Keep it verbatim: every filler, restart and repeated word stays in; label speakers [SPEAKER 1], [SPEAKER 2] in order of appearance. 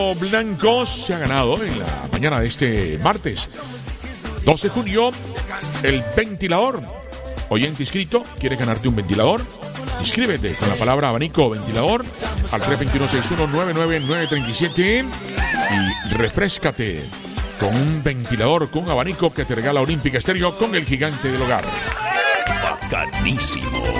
[SPEAKER 1] Blanco se ha ganado en la mañana de este martes doce de junio el ventilador. Oyente inscrito, ¿quieres ganarte un ventilador? Inscríbete con la palabra abanico ventilador al tres dos uno, seis uno nueve nueve nueve tres siete y refréscate con un ventilador con abanico que te regala Olímpica Estéreo con el gigante del hogar.
[SPEAKER 2] Bacanísimo.